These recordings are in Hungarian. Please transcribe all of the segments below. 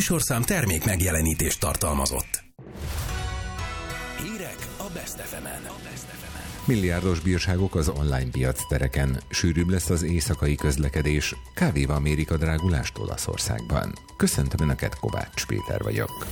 műsorszám termék megjelenítést tartalmazott. Hírek a Best FM-en. Milliárdos bírságok az online piactereken. Sűrűbb lesz az éjszakai közlekedés. Kávéval mérik a drágulást Olaszországban. Köszöntöm Önöket, Kovács Péter vagyok.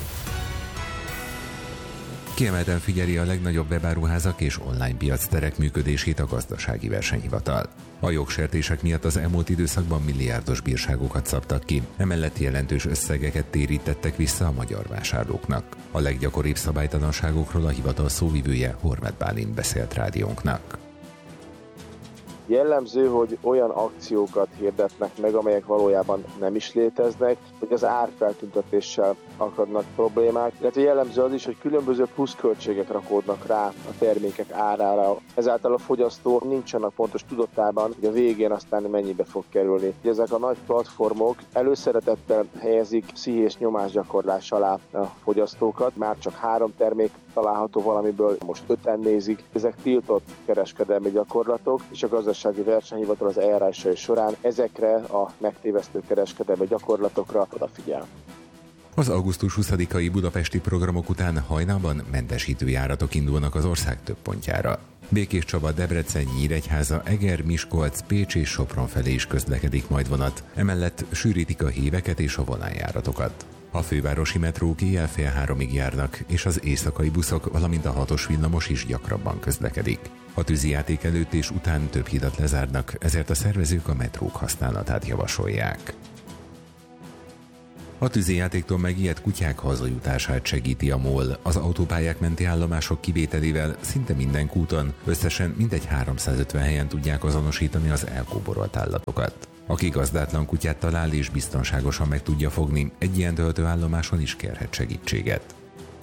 Kiemelten figyeli a legnagyobb webáruházak és online piacterek működését a Gazdasági Versenyhivatal. A jogsértések miatt az elmúlt időszakban milliárdos bírságokat szabtak ki, emellett jelentős összegeket térítettek vissza a magyar vásárlóknak. A leggyakoribb szabálytalanságokról a hivatal szóvivője, Horváth Bálint beszélt rádiónknak. Jellemző, hogy olyan akciókat hirdetnek meg, amelyek valójában nem is léteznek, hogy az árfeltüntetéssel akadnak problémák, illetve jellemző az is, hogy különböző pluszköltségek rakódnak rá a termékek árára. Ezáltal a fogyasztó nincsen a pontos tudatában, hogy a végén aztán mennyibe fog kerülni. Ezek a nagy platformok előszeretettel helyezik pszichés nyomásgyakorlás alá a fogyasztókat, már csak 3 termék található valamiből, most 5-en nézik. Ezek tiltott kereskedelmi gyakorlatok, és a Gazdasági Versenyhivatal az eljárásai során ezekre a megtévesztő kereskedelmi gyakorlatokra odafigyel. Az augusztus 20-ai budapesti programok után hajnalban mentesítő járatok indulnak az ország több pontjára. Békéscsaba, Debrecen, Nyíregyháza, Eger, Miskolc, Pécs és Sopron felé is közlekedik majd vonat, emellett sűrítik a híveket és a volánjáratokat. A fővárosi metrók éjjel fél 3-ig járnak, és az éjszakai buszok, valamint a 6-os villamos is gyakrabban közlekedik. A tűzijáték előtt és után több hidat lezárnak, ezért a szervezők a metrók használatát javasolják. A tűzijátéktól megijedt kutyák hazajutását segíti a MOL. Az autópályák menti állomások kivételével szinte minden kúton, összesen mintegy 350 helyen tudják azonosítani az elkóborolt állatokat. Aki gazdátlan kutyát talál és biztonságosan meg tudja fogni, egy ilyen töltőállomáson is kérhet segítséget.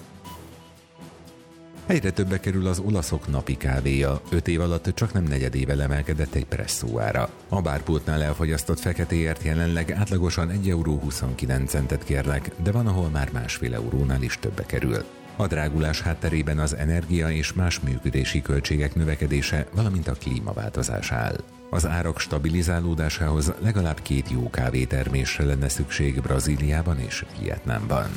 Egyre többe kerül az olaszok napi kávéja. 5 év alatt csaknem negyedével emelkedett egy presszó ára. A bárpultnál elfogyasztott feketéért jelenleg átlagosan 1,29 € kérnek, de van, ahol már 1,5 eurónál is többe kerül. A drágulás hátterében az energia és más működési költségek növekedése, valamint a klímaváltozás áll. Az árak stabilizálódásához legalább 2 jó kávétermésre lenne szükség Brazíliában és Vietnámban.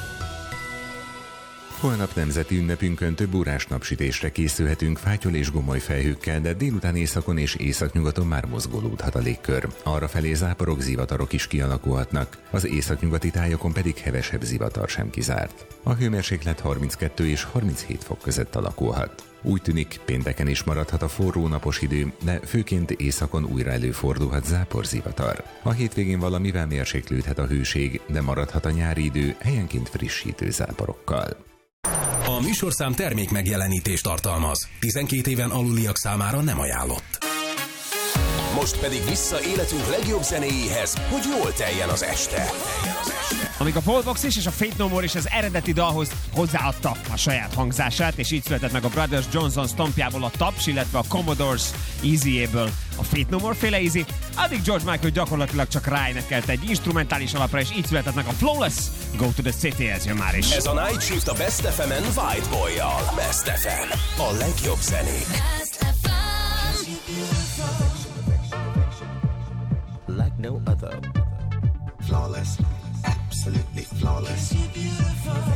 Holnap nemzeti ünnepünkön több órás napsütésre készülhetünk fátyol és gomoly felhőkkel, de délután északon és északnyugaton már mozgolódhat a légkör. Arrafelé záporok, zivatarok is kialakulhatnak, az északnyugati tájakon pedig hevesebb zivatar sem kizárt. A hőmérséklet 32 és 37 fok között alakulhat. Úgy tűnik, pénteken is maradhat a forró napos idő, de főként északon újra előfordulhat záporzivatar. A hétvégén valamivel mérséklődhet a hőség, de maradhat a nyári idő helyenként frissítő záporokkal. A műsorszám termék megjelenítést tartalmaz. 12 éven aluliak számára nem ajánlott. Most pedig vissza életünk legjobb zenéjéhez, hogy jól teljen az este. Amíg a Paulbox is és a Faith No More is az eredeti dalhoz hozzáadta a saját hangzását, és így született meg a Brothers Johnson stompjából a Taps, illetve a Commodores Easy-éből a Faith No More féle Easy, addig George Michael gyakorlatilag csak ráénekelt egy instrumentális alapra, és így született meg a Flawless Go to the City, ez jön már is. Ez a Night Shift a Best FM-en White Boy-jal. Best FM, a legjobb zenék. Like no other. Flawless, absolutely flawless.